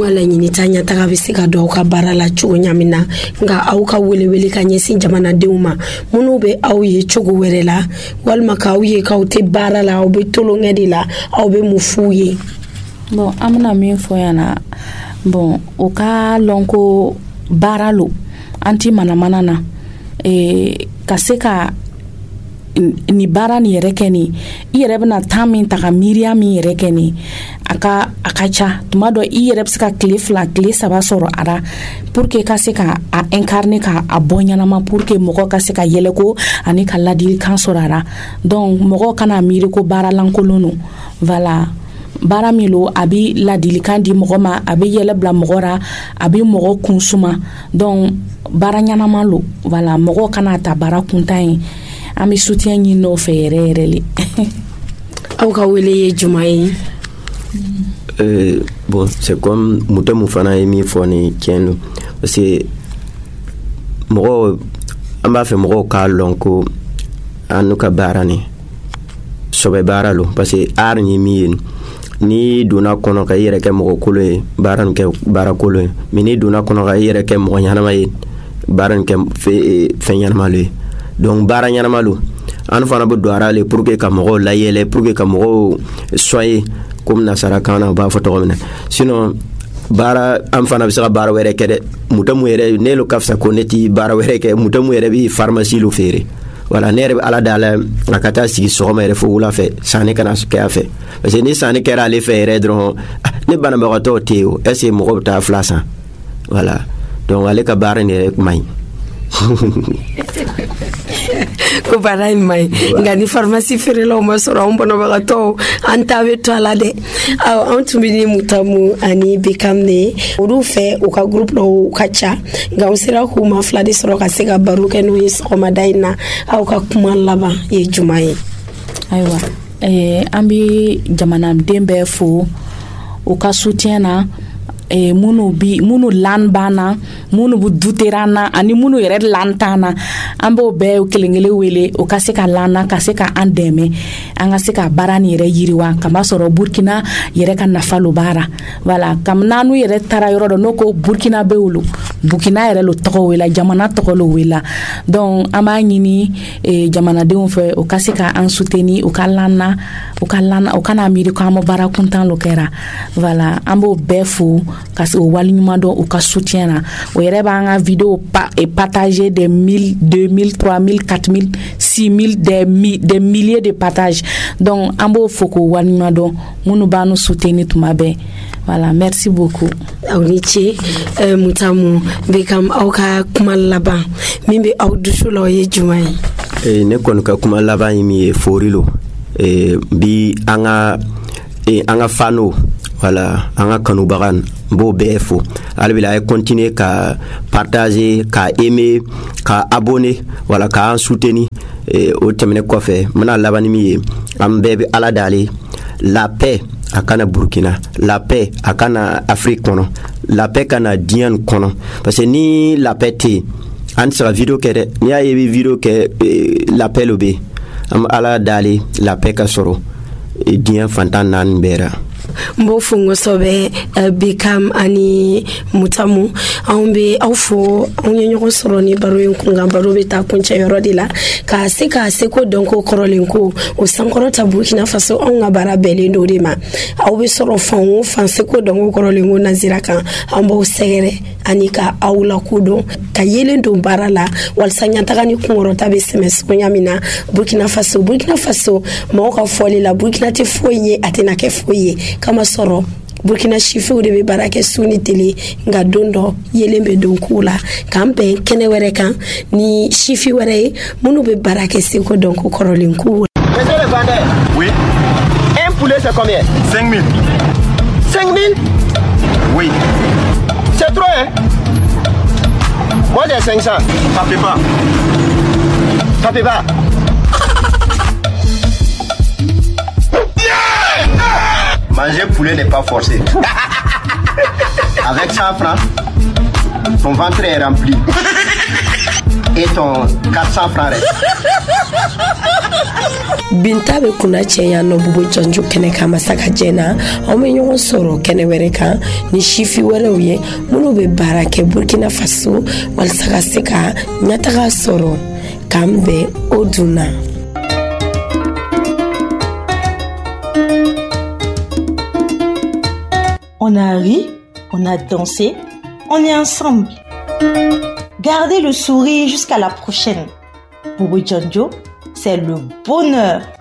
Anw ka laɲini ta ɲɛtaga bɛ se ka dɔw ka baara la cogo ɲamin na nka aw ka welewele ka ɲɛsin jamanadenw ma minnu bɛ aw ye cogo wɛrɛ la walima k'aw ye k'aw tɛ baara la aw bɛ tolonkɛ de la aw bɛ mun f'u ye. Bon an bɛna min fɔ yan na bon o ka lɔn ko baara lo an ti manamana na ka se ka ni baara ni yɛrɛ kɛ ni I yɛrɛ bɛna temps min ta ka miiriya min yɛrɛ kɛ ni a ka ca tuma dɔ I yɛrɛ bɛ se ka tile 2 tile 3 sɔrɔ a la pour que ka se ka a incarner ka a bɔ ɲanama pour que mɔgɔ ka se ka yɛlɛko ani ka ladilikan sɔrɔ a la donc mɔgɔ kana miiri ko baara lankolon no voilà baara min lo a bɛ ladilikan di mɔgɔ ma a bɛ yɛlɛ bila mɔgɔ ra a bɛ mɔgɔ kunsuma donc baara ɲanama lo voilà mɔgɔ kana ta baara kuntan ye an bɛ soutien ɲini n'o fɛ yɛrɛ yɛrɛ le. Aw ka wele ye juma ye. Bon c'est comme mutamu fana ye min fɔ ni tiɲɛ do parce que mɔgɔ an b'a fɛ mɔgɔw k'a lɔn ko an n'u ka baara ni sɔbɛ baara lo parce que art ye min ye ni donna kɔnɔ ka I yɛrɛ kɛ mɔgɔ kolon ye baara nin kɛ baara kolon ye mais ni donna kɔnɔ ka I yɛrɛ kɛ mɔgɔ ɲanama ye baara nin kɛ fɛn ɲanama lo ye donc baara ɲanama lo an fana bɛ don ara le pour que ka mɔgɔw layɛlɛ pour que ka mɔgɔw soyer comme nasarakan na u b'a fɔ tɔgɔ min na sinon baara an fana bɛ se ka baara wɛrɛ kɛ dɛ mutamu yɛrɛ ne lo ka fisa ko ne ti baara wɛrɛ kɛ mutamu yɛrɛ bɛ pharmacie lo feere voilà ne yɛrɛ bɛ ala dala a ka taa sigi sɔgɔma yɛrɛ fo wula fɛ sanni kana kɛ a fɛ parce que ni sanni kɛra ale fɛ yɛrɛ dɔrɔn ne banabagatɔw tɛ yen o est ce que mɔgɔ bɛ taa fila san voilà donc ale ka baara ni yɛrɛ man ɲi ko baara in man ɲi nka ni pharmacie feerelaw ma sɔrɔ anw banabagatɔw an ta bɛ to a la dɛ anw tun bɛ ni Mutamu ani Bekam de olu fɛ u ka groupe dɔw ka ca nka u sera k'u ma fila de sɔrɔ ka se ka baro kɛ n'u ye sɔgɔmada in na aw ka kuma laban ye juma ye. Ayiwa an bɛ jamanaden bɛɛ fo u ka soutien na munu lan bana munu bu duterana ani munu yɛrɛ lan tana an b'o bɛɛ kelen-kelen wele o ka se ka lana ka se ka an dɛmɛ an ka se ka baara ni yɛrɛ yiriwa kama sɔrɔ Burkina yɛrɛ ka nafa lo baara voilà kam nanu yɛrɛ tara yɔrɔ dɔ no ko Burkina be wolo Burkina yɛrɛ lo tɔgɔ wela jamana tɔgɔ lo wela donc an b'a ɲini jamanadenw fɛ o ka se ka an soutenir o ka lana o kana miiri ko an ma baara kuntan lo kɛra voilà an b'o bɛɛ fo ka se o wali ɲuman dɔn u ka soutien na o yɛrɛ b'an ka vidéo partager des 1000 2000 3000 4000 6000 des milliers de partages donc an b'o fo k'o wali ɲuman dɔn minnu b'an soutenir tuma bɛɛ voilà merci beaucoup. aw ni ce Mutamu Bekam aw ka kuma laban min bɛ aw dusu la o ye juma ye. Ne kɔni ka kuma laban ye min ye fori lo bi an ka fano voilà an ka kanubaga b'o bɛɛ fo ale bɛ a ye continuer ka partager ka aimer ka abonner voilà ka an soutenir o tɛmɛnen kɔfɛ n bɛna laban ni min ye an bɛɛ bɛ ala dale la paix a kana Burkina la paix a kana Afrique kɔnɔ la paix kana diɲɛ kɔnɔ parce que ni la paix tɛ an tɛ se ka vidéo kɛ dɛ n'i y'a ye i bɛ vidéo kɛ la paix lo bɛ an bɛ ala dale la paix ka sɔrɔ diɲɛ fantan naani bɛɛ ra. Mbo fungo sobe Bekam ani Mutamu anw be aw fo anw ye ɲɔgɔn sɔrɔ ni baro in kun kan baro bɛ taa kuncɛ yɔrɔ de la ka se ko dɔn ko kɔrɔlen ko o sankɔrɔ ta Burkina Faso anw ka baara bɛɛlen do de ma aw bɛ sɔrɔ fan o fan se ko dɔn ko kɔrɔlen ko nazira kan an b'aw sɛgɛrɛ ani ka aw la kodɔn ka yelen don baara la walasa ɲataga ni kunkɔrɔta bɛ sɛmɛ sogoɲa min na Burkina Faso mɔgɔw ka fɔli la Burkina tɛ foyi ye a tɛna kɛ foyi ye kama sɔrɔ Burkina chifiw de bɛ baara kɛ su ni tele nka don dɔ yelen bɛ don k'u la k'an bɛn kɛnɛ wɛrɛ kan ni chifi wɛrɛ ye minnu bɛ baara kɛ seko dɔn ko kɔrɔlen k'u. Monsieur le vendeur, oui. Un poulet c'est combien? 5 000. 5 000? Oui. C'est trop hein? Moi j'ai 500. Ça fait pas. Ça fait pas. Manger poulet n'est pas forcé. Avec 100 francs, ton ventre est rempli. Et ton 400 francs reste. Binta be kuna cɛya nɔ bubu jɔnjo kɛnɛ kan masaka jɛna aw be ɲɔgɔn sɔrɔ kɛnɛ wɛrɛ kan ni sifi wɛrɛw ye minnu be baara kɛ Burkina Faso walasa ka se ka ɲɛtaga sɔrɔ k'an bɛn o dunna. On a ri, on a dansé, on est ensemble. Gardez le sourire jusqu'à la prochaine. Boubou Djonjo, c'est le bonheur.